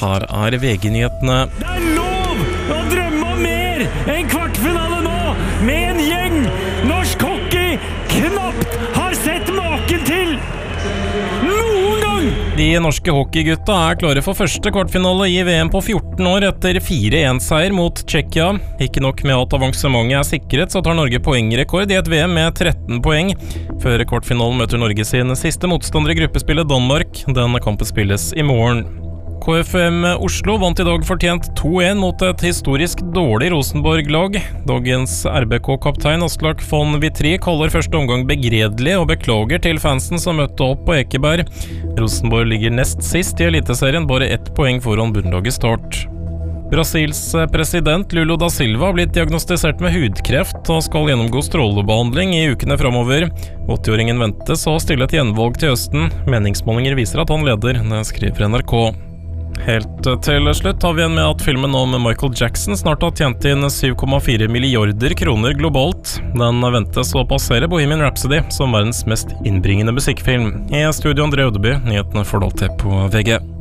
her VG-nyhetene. Det er lov å drømme om mer enn kvartfinale nå, med en gjeng norsk hockey knapt har sett maken til noen gang! De norske hockeygutta er klare for første kvartfinale i VM på 14 år etter 4-1-seier mot Tsjekkia. Ikke nok med at avansementet er sikret, så tar Norge poengrekord i et VM med 13 poeng. Før kvartfinalen møter Norge sin siste motstander i gruppespillet Danmark. Denne kampen spilles i morgen. KFM Oslo vant i dag fortjent 2-1 mot et historisk dårlig Rosenborg-lag. Dagens RBK-kaptein Aslak von Vitry kaller første omgang begredelig og beklager til fansen som møtte opp på Ekeberg. Rosenborg ligger nest sist i Eliteserien, bare 1 poeng foran bunnlaget Start. Brasils president Lula da Silva har blitt diagnostisert med hudkreft og skal gjennomgå strålebehandling i ukene fremover. 80-åringen ventes å stille et gjenvalg til høsten. Meningsmålinger viser at han leder, det skriver NRK. Helt til slutt har vi en med at filmen om Michael Jackson snart har tjent inn 7,4 milliarder kroner globalt. Den ventes å passere Bohemian Rhapsody som verdens mest innbringende musikkfilm. I studio André Ødeby, nyhetene for Daltep på VG.